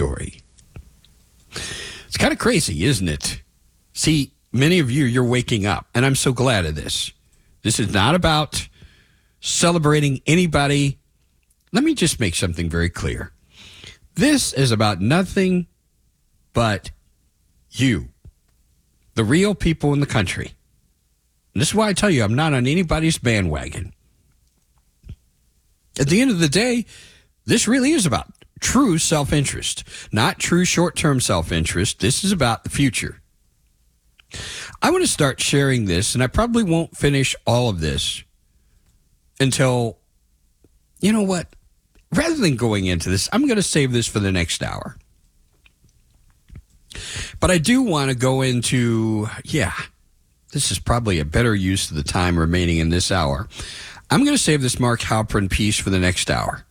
story. It's kind of crazy, isn't it? See, many of you, you're waking up, and I'm so glad of this. This is not about celebrating anybody. Let me just make something very clear. This is about nothing but you, the real people in the country. And this is why I tell you, I'm not on anybody's bandwagon. At the end of the day, this really is about true self-interest, not true short-term self-interest. This is about the future. I want to start sharing this, and I probably won't finish all of this until, you know what? Rather than going into this, I'm going to save this for the next hour. But I do want to go into, this is probably a better use of the time remaining in this hour. I'm going to save this Mark Halperin piece for the next hour.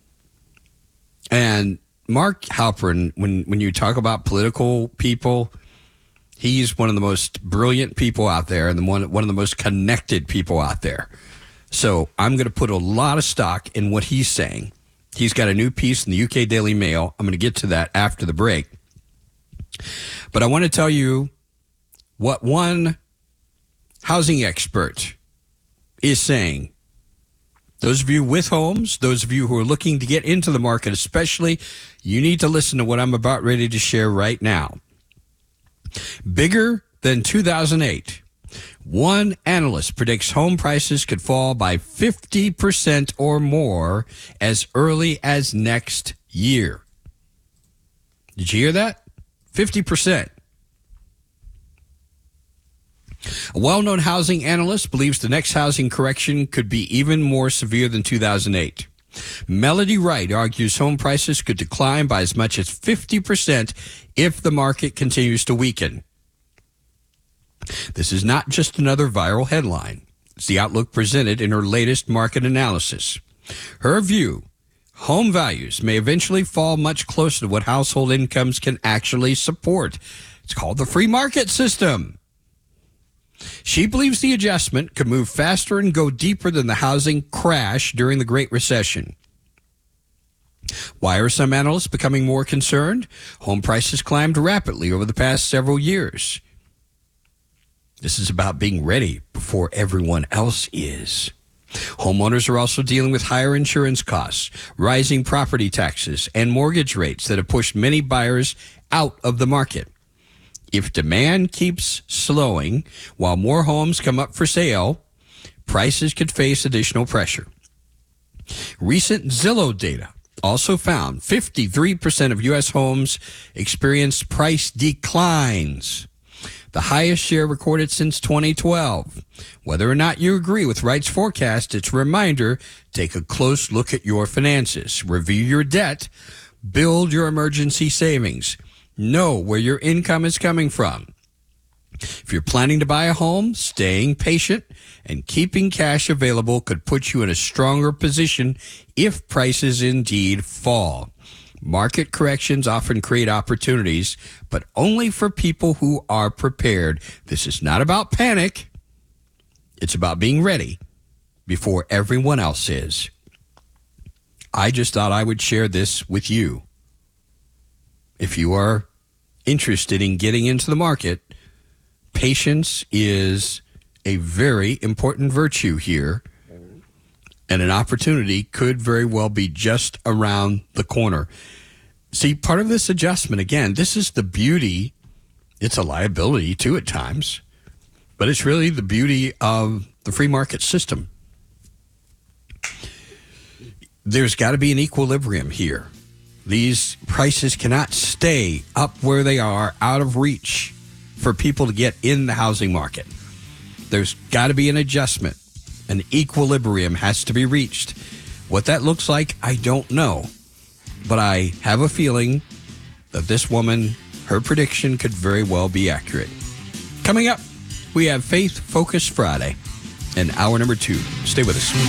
And Mark Halperin, when you talk about political people, he's one of the most brilliant people out there and one of the most connected people out there. So I'm going to put a lot of stock in what he's saying. He's got a new piece in the UK Daily Mail. I'm going to get to that after the break. But I want to tell you what one housing expert is saying. Those of you with homes, those of you who are looking to get into the market especially, you need to listen to what I'm about ready to share right now. Bigger than 2008. One analyst predicts home prices could fall by 50% or more as early as next year. Did you hear that? 50%. A well-known housing analyst believes the next housing correction could be even more severe than 2008. Melody Wright argues home prices could decline by as much as 50% if the market continues to weaken. This is not just another viral headline. It's the outlook presented in her latest market analysis. Her view, home values may eventually fall much closer to what household incomes can actually support. It's called the free market system. She believes the adjustment could move faster and go deeper than the housing crash during the Great Recession. Why are some analysts becoming more concerned? Home prices climbed rapidly over the past several years. This is about being ready before everyone else is. Homeowners are also dealing with higher insurance costs, rising property taxes, and mortgage rates that have pushed many buyers out of the market. If demand keeps slowing while more homes come up for sale, prices could face additional pressure. Recent Zillow data also found 53% of U.S. homes experienced price declines, the highest share recorded since 2012. Whether or not you agree with Wright's forecast, it's a reminder, take a close look at your finances, review your debt, build your emergency savings, know where your income is coming from. If you're planning to buy a home, staying patient and keeping cash available could put you in a stronger position if prices indeed fall. Market corrections often create opportunities, but only for people who are prepared. This is not about panic. It's about being ready before everyone else is. I just thought I would share this with you. If you are interested in getting into the market, patience is a very important virtue here, and an opportunity could very well be just around the corner. See, part of this adjustment, again, this is the beauty. It's a liability too at times, but it's really the beauty of the free market system. There's got to be an equilibrium here. These prices cannot stay up where they are, out of reach for people to get in the housing market. There's got to be an adjustment. An equilibrium has to be reached. What that looks like, I don't know. But I have a feeling that this woman, her prediction could very well be accurate. Coming up, we have Faith Focus Friday in hour number 2. Stay with us.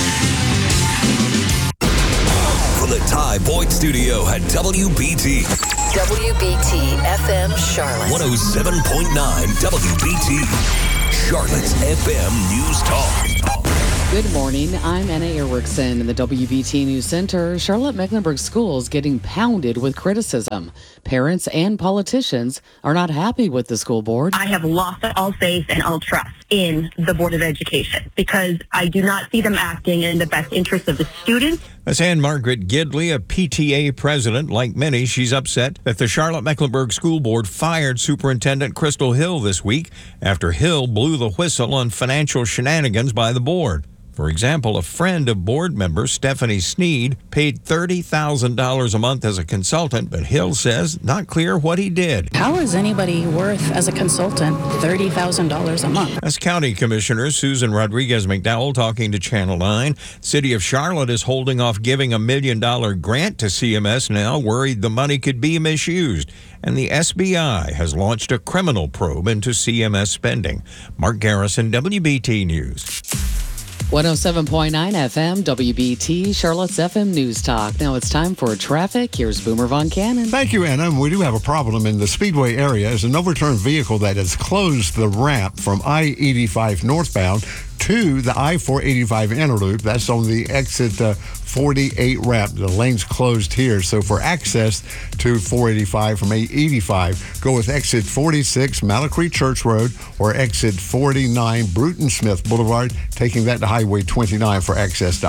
From the Ty Boyd Studio at WBT. WBT FM Charlotte. 107.9 WBT. Charlotte's FM News Talk. Good morning. I'm Anna Erickson in the WBT News Center. Charlotte-Mecklenburg schools getting pounded with criticism. Parents and politicians are not happy with the school board. I have lost all faith and all trust in the Board of Education because I do not see them acting in the best interest of the students. That's Ann-Margaret Gidley, a PTA president. Like many, she's upset that the Charlotte-Mecklenburg School Board fired Superintendent Crystal Hill this week after Hill blew the whistle on financial shenanigans by the board. For example, a friend of board member Stephanie Sneed paid $30,000 a month as a consultant, but Hill says not clear what he did. How is anybody worth, as a consultant, $30,000 a month? As County Commissioner Susan Rodriguez McDowell talking to Channel 9, City of Charlotte is holding off giving $1 million grant to CMS now, worried the money could be misused. And the SBI has launched a criminal probe into CMS spending. Mark Garrison, WBT News. 107.9 FM, WBT, Charlotte's FM News Talk. Now it's time for traffic. Here's Boomer Von Cannon. Thank you, Anna. We do have a problem in the Speedway area as an overturned vehicle that has closed the ramp from I-85 northbound to the I-485 inner loop. That's on the exit 48 ramp. The lane's closed here. So for access to 485 from 885, go with exit 46 Malacree Church Road or exit 49 Bruton Smith Boulevard, taking that to Highway 29 for access to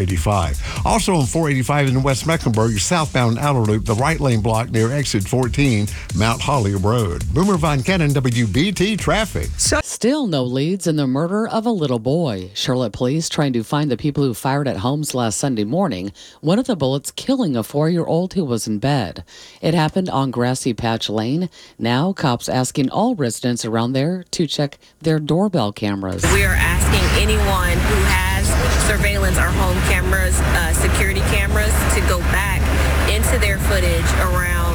I-485. Also on 485 in West Mecklenburg, southbound outer loop, the right lane block near exit 14 Mount Holly Road. Boomer Von Cannon, WBT Traffic. Still no leads in the murder of a little boy. Charlotte police trying to find the people who fired at homes last Sunday morning, one of the bullets killing a 4-year-old who was in bed. It happened on Grassy Patch Lane. Now, cops asking all residents around there to check their doorbell cameras. We are asking anyone who has surveillance or home cameras, security cameras, to go back into their footage around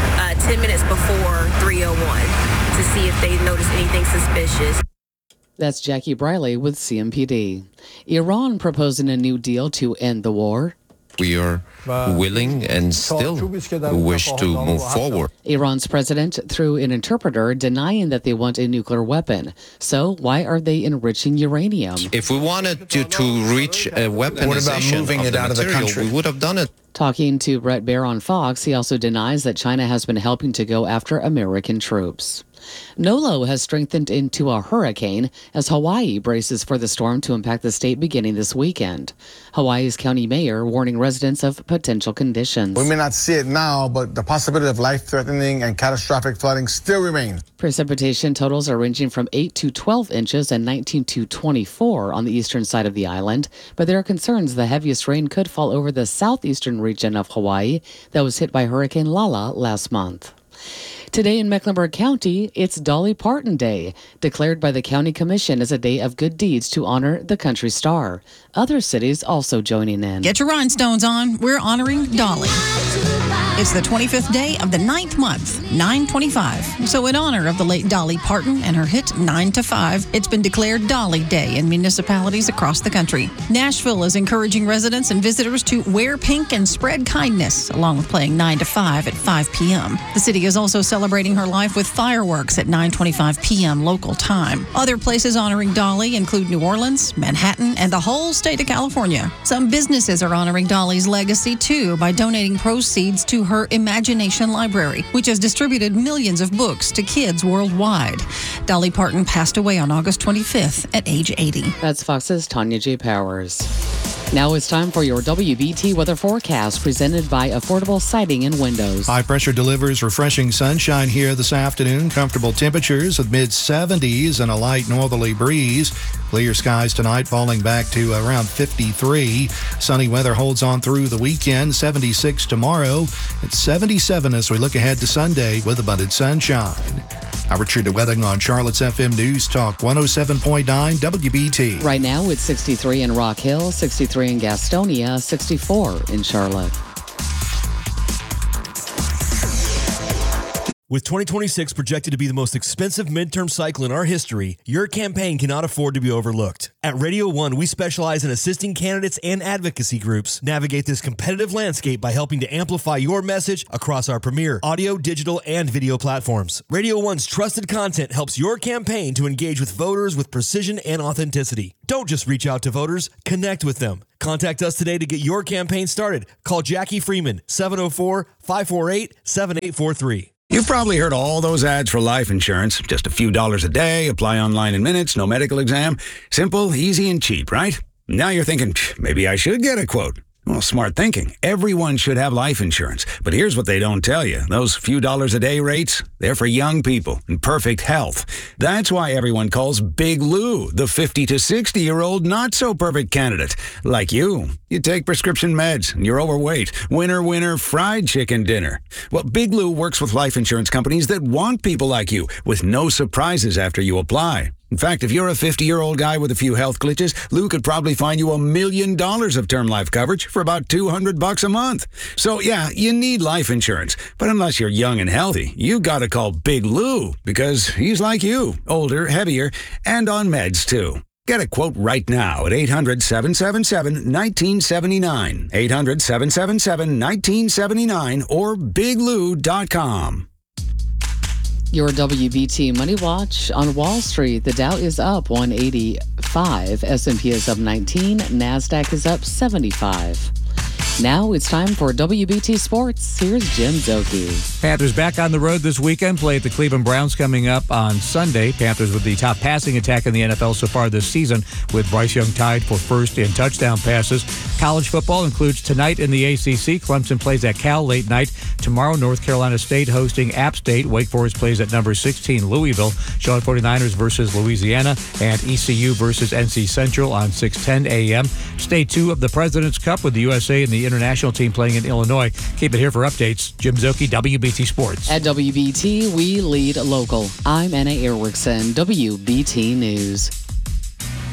10 minutes before 3:01 to see if they notice anything suspicious. That's Jackie Briley with CMPD. Iran proposing a new deal to end the war. We are willing and still wish to move forward. Iran's president, through an interpreter, denying that they want a nuclear weapon. So why are they enriching uranium? If we wanted to reach a weaponization of the material, we would have done it. Talking to Brett Baer on Fox, he also denies that China has been helping to go after American troops. Nolo has strengthened into a hurricane as Hawaii braces for the storm to impact the state beginning this weekend. Hawaii's county mayor warning residents of potential conditions. We may not see it now, but the possibility of life-threatening and catastrophic flooding still remains. Precipitation totals are ranging from 8 to 12 inches and 19 to 24 on the eastern side of the island, but there are concerns the heaviest rain could fall over the southeastern region of Hawaii that was hit by Hurricane Lala last month. Today in Mecklenburg County, it's Dolly Parton Day, declared by the County Commission as a day of good deeds to honor the country star. Other cities also joining in. Get your rhinestones on. We're honoring Dolly. It's the 25th day of the 9th month, 9/25. So in honor of the late Dolly Parton and her hit 9 to 5, it's been declared Dolly Day in municipalities across the country. Nashville is encouraging residents and visitors to wear pink and spread kindness, along with playing 9 to 5 at 5 p.m. The city is also celebrating her life with fireworks at 9:25 p.m. local time. Other places honoring Dolly include New Orleans, Manhattan, and the whole state of California. Some businesses are honoring Dolly's legacy, too, by donating proceeds to her Imagination Library, which has distributed millions of books to kids worldwide. Dolly Parton passed away on August 25th at age 80. That's Fox's Tanya J. Powers. Now it's time for your WBT weather forecast presented by Affordable Siding and Windows. High pressure delivers refreshing sunshine here this afternoon. Comfortable temperatures with mid-70s and a light northerly breeze. Clear skies tonight, falling back to around 53. Sunny weather holds on through the weekend. 76 tomorrow. It's 77 as we look ahead to Sunday with abundant sunshine. Richard DeWething on Charlotte's FM News Talk 107.9 WBT. Right now it's 63 in Rock Hill, 63 in Gastonia, 64 in Charlotte. With 2026 projected to be the most expensive midterm cycle in our history, your campaign cannot afford to be overlooked. At Radio One, we specialize in assisting candidates and advocacy groups navigate this competitive landscape by helping to amplify your message across our premier audio, digital, and video platforms. Radio One's trusted content helps your campaign to engage with voters with precision and authenticity. Don't just reach out to voters, connect with them. Contact us today to get your campaign started. Call Jackie Freeman, 704-548-7843. You've probably heard all those ads for life insurance. Just a few dollars a day, apply online in minutes, no medical exam. Simple, easy, and cheap, right? Now you're thinking, maybe I should get a quote. Well, smart thinking. Everyone should have life insurance. But here's what they don't tell you. Those few dollars a day rates, they're for young people in perfect health. That's why everyone calls Big Lou the 50 to 60-year-old not-so-perfect candidate. Like you. You take prescription meds, and you're overweight. Winner, winner, fried chicken dinner. Well, Big Lou works with life insurance companies that want people like you, with no surprises after you apply. In fact, if you're a 50-year-old guy with a few health glitches, Lou could probably find you $1 million of term life coverage for about $200 a month. So yeah, you need life insurance. But unless you're young and healthy, you gotta call Big Lou, because he's like you, older, heavier, and on meds too. Get a quote right now at 800-777-1979, 800-777-1979, or biglou.com. Your WBT Money Watch on Wall Street. The Dow is up 185. S&P is up 19. NASDAQ is up 75. Now it's time for WBT Sports. Here's Jim Zoki. Panthers back on the road this weekend. Play at the Cleveland Browns coming up on Sunday. Panthers with the top passing attack in the NFL so far this season, with Bryce Young tied for first in touchdown passes. College football includes tonight in the ACC. Clemson plays at Cal late night. Tomorrow, North Carolina State hosting App State. Wake Forest plays at number 16 Louisville. Charlotte 49ers versus Louisiana, and ECU versus NC Central on 6:10 a.m. Day 2 of the President's Cup with the USA and the international team playing in Illinois. Keep it here for updates. Jim Zoki, WBT Sports. At WBT, we lead local. I'm Anna Erickson, WBT News.